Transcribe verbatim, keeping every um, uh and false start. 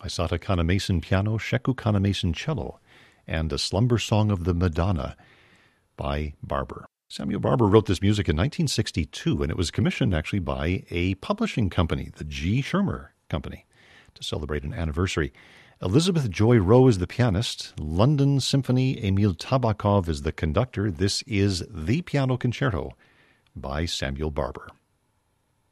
Isata Kanemason piano, Sheku Kanemason cello, and A Slumber Song of the Madonna by Barber. Samuel Barber wrote this music in nineteen sixty-two, and it was commissioned actually by a publishing company, the G. Schirmer Company, to celebrate an anniversary. Elizabeth Joy Rowe is the pianist. London Symphony, Emil Tabakov is the conductor. This is the Piano Concerto by Samuel Barber.